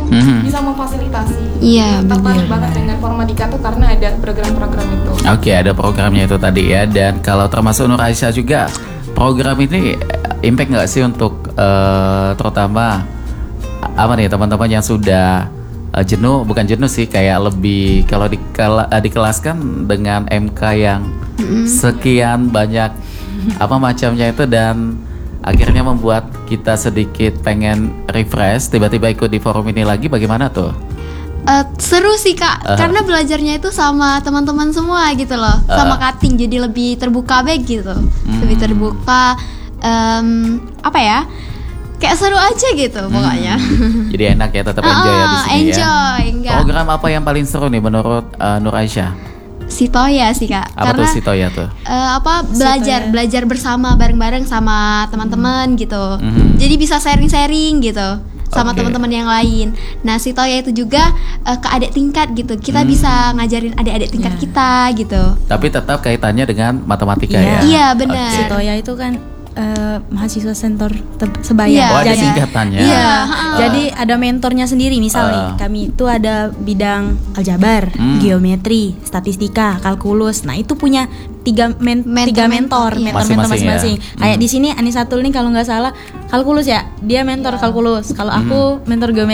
bisa memfasilitasi. Iya, Tertarik benar. banget dengan Formadika tuh karena ada program-program itu. Oke, ada programnya itu tadi ya. Dan kalau termasuk Nur Aisyah juga, program ini impact nggak sih untuk terutama apa nih teman-teman yang sudah jenuh, bukan jenuh sih, kayak lebih kalau dikelaskan dengan MK yang sekian banyak apa macamnya itu, dan akhirnya membuat kita sedikit pengen refresh, tiba-tiba ikut di forum ini lagi, bagaimana tuh? Seru sih Kak, karena belajarnya itu sama teman-teman semua gitu loh, sama cutting, jadi lebih terbuka baik gitu, lebih terbuka, apa ya, kayak seru aja gitu pokoknya. Jadi enak ya, tetap enjoy ya di sini enjoy, ya. enggak. Program apa yang paling seru nih menurut Nur Aisyah? Sitoya sih Kak, Apa karena tuh Sitoya tuh? belajar bersama bareng-bareng sama teman-teman gitu. Jadi bisa sharing-sharing gitu sama Oke. teman-teman yang lain. Nah, Sitoya itu juga ke adik tingkat gitu. Kita bisa ngajarin adik-adik tingkat kita gitu. Tapi tetap kaitannya dengan matematika ya? Iya, benar. Oke. Sitoya itu kan mahasiswa sentor sebaya. Iya. Oh, ada Jadi singkatannya. iya, jadi ada mentornya sendiri. Misal nih, kami itu ada bidang aljabar, geometri, statistika, kalkulus. Nah, itu punya tiga mentor, iya. mentor masing-masing. Ya. Kayak di sini Anisatul nih kalau nggak salah kalkulus ya, dia mentor kalkulus. Kalau aku mentor geometri.